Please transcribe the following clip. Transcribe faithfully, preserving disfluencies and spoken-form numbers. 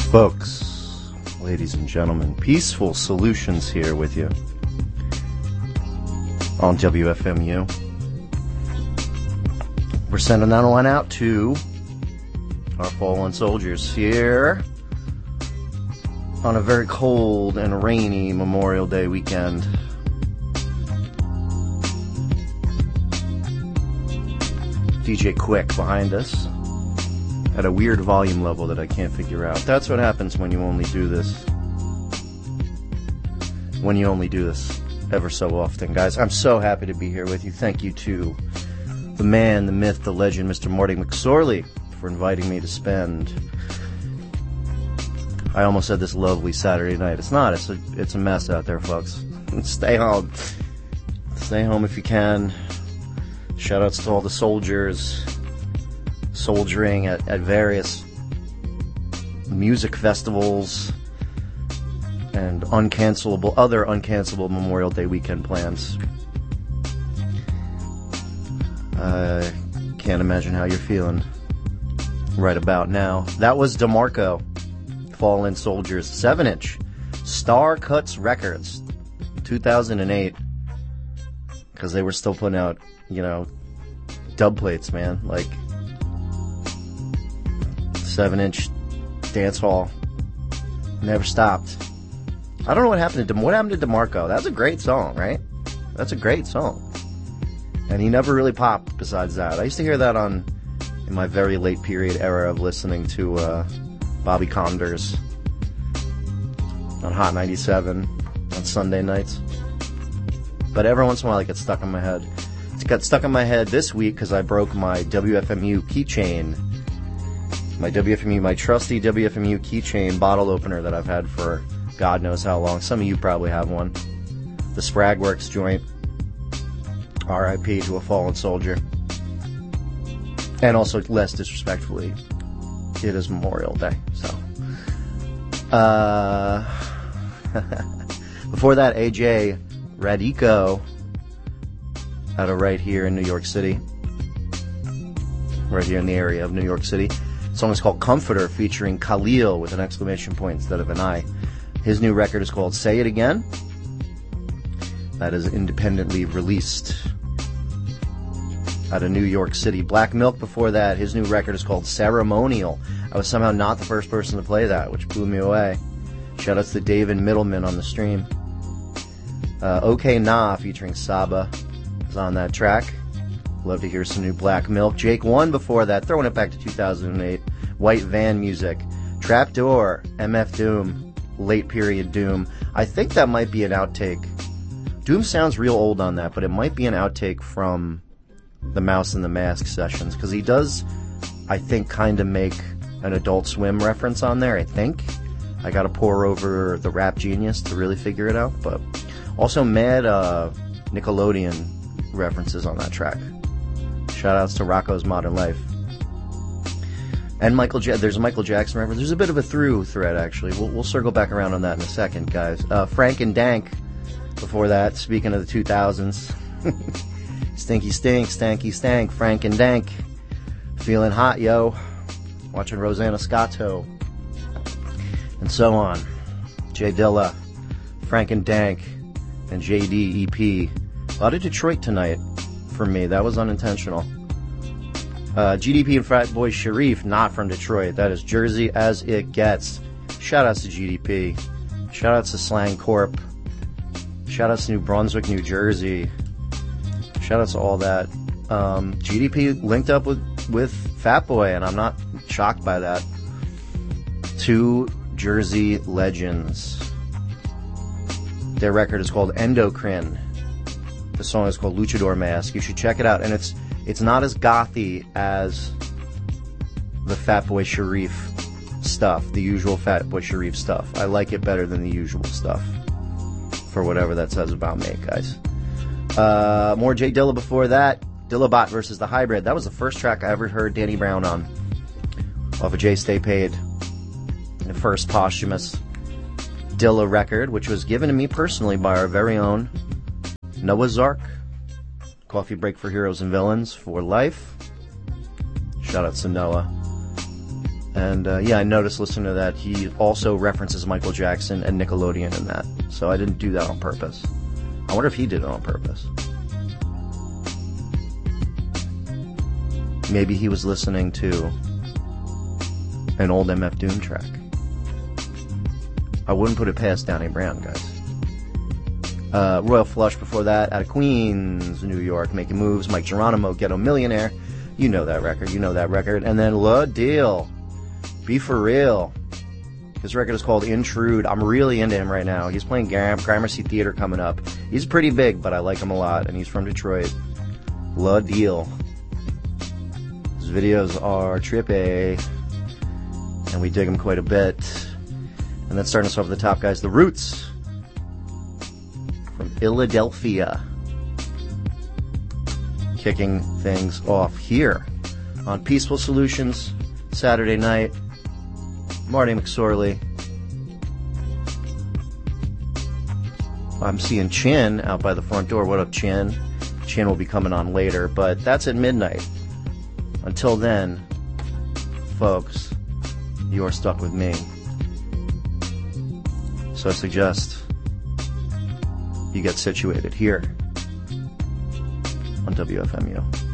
Folks, ladies and gentlemen, Peaceful Solutions here with you on W F M U. We're sending that one out to our fallen soldiers here on a very cold and rainy Memorial Day weekend. D J Quick behind us at a weird volume level that I can't figure out. That's what happens when you only do this. When you only do this ever so often, guys. I'm so happy to be here with you. Thank you to the man, the myth, the legend, Mister Marty McSorley, for inviting me to spend, I almost said this lovely Saturday night. It's not. It's a, it's a mess out there, folks. Stay home. Stay home if you can. Shoutouts to all the soldiers soldiering at, at various music festivals and uncancelable, other uncancelable Memorial Day weekend plans. I uh, can't imagine how you're feeling right about now. That was DeMarco, Fallen Soldiers, seven inch, Star Cuts Records, two thousand eight, because they were still putting out, you know, dub plates, man, like seven inch dance hall, never stopped. I don't know what happened to Dem- what happened to DeMarco. That's a great song, right? That's a great song, and he never really popped besides that. I used to hear that on in my very late period era of listening to uh, Bobby Condors on Hot ninety-seven on Sunday nights. But every once in a while it gets stuck in my head. It got stuck in my head this week because I broke my W F M U keychain. My W F M U, my trusty W F M U keychain bottle opener that I've had for God knows how long. Some of you probably have one. The Spragworks joint. R I P to a fallen soldier. And also, less disrespectfully, it is Memorial Day, so. Uh, before that, A J Radico, out of right here in New York City. Right here in the area of New York City. The song is called Comforter, featuring Khalil with an exclamation point instead of an I. His new record is called Say It Again. That is independently released out of New York City. Black Milk before that. His new record is called Ceremonial. I was somehow not the first person to play that, which blew me away. Shoutouts to David Middleman on the stream. Uh, OK Nah featuring Saba is on that track. Love to hear some new Black Milk. Jake One before that, throwing it back to two thousand eight. White Van Music. Trapdoor, M F Doom, late period Doom. I think that might be an outtake. Doom sounds real old on that, but it might be an outtake from the Mouse and the Mask sessions, because he does, I think, kind of make an Adult Swim reference on there, I think. I gotta pour over the Rap Genius to really figure it out, but also mad uh, Nickelodeon references on that track. Shoutouts to Rocco's Modern Life. And Michael ja- there's a Michael Jackson reference. There's a bit of a through thread, actually. We'll, we'll circle back around on that in a second, guys. Uh, Frank and Dank before that, speaking of the two thousands. Stinky Stink, Stanky Stank, Frank and Dank. Feeling hot, yo. Watching Rosanna Scotto. And so on. Jay Dilla, Frank and Dank, and J D E P. A lot of Detroit tonight for me. That was unintentional. Uh, G D P and Fatboy Sharif, not from Detroit. That is Jersey as it gets. Shoutouts to G D P. Shoutouts to Slang Corp. Shoutouts to New Brunswick, New Jersey. Shoutouts to all that. Um, G D P linked up with, with Fatboy, and I'm not shocked by that. Two Jersey legends. Their record is called Endocrine. The song is called Luchador Mask. You should check it out. And it's it's not as gothy as the Fatboy Sharif stuff, the usual Fatboy Sharif stuff. I like it better than the usual stuff, for whatever that says about me, guys. Uh, more Jay Dilla before that. Dillabot versus the Hybrid. That was the first track I ever heard Danny Brown on, off of Jay Stay Paid. The first posthumous Dilla record, which was given to me personally by our very own Noah Zark. Coffee break for heroes and villains for life. Shout out to Noah. And uh, yeah, I noticed listening to that he also references Michael Jackson and Nickelodeon in that. So I didn't do that on purpose. I wonder if he did it on purpose. Maybe he was listening to an old M F Doom track. I wouldn't put it past Danny Brown, guys. Uh, Royal Flush before that, out of Queens, New York, Making Moves, Mike Geronimo, Ghetto Millionaire. You know that record, you know that record. And then La Deal, Be For Real. His record is called Intrude. I'm really into him right now. He's playing Gram- Gramercy Theater coming up. He's pretty big, but I like him a lot, and he's from Detroit. La Deal. His videos are trippy, and we dig him quite a bit. And then starting us off at the top, guys, The Roots. From Philadelphia. Kicking things off here on Peaceful Solutions, Saturday night. Marty McSorley. I'm seeing Chin out by the front door. What up, Chin? Chin will be coming on later, but that's at midnight. Until then, folks, you are stuck with me. So I suggest you get situated here on W F M U.